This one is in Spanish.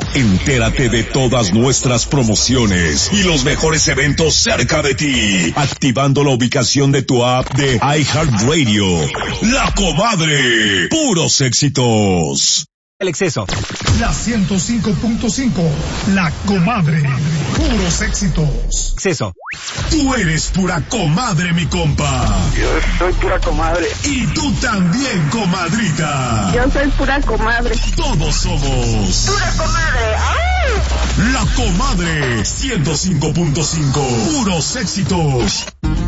Entérate de todas nuestras promociones y los mejores eventos cerca de ti, activando la ubicación de tu app de iHeartRadio. La Comadre, puros éxitos. El exceso. La 105.5, La Comadre, puros éxitos. Exceso. Tú eres pura comadre, mi compa. Yo soy pura comadre. Y tú también, comadrita. Yo soy pura comadre. Todos somos Pura comadre. ¡Ay! La Comadre 105.5, puros éxitos.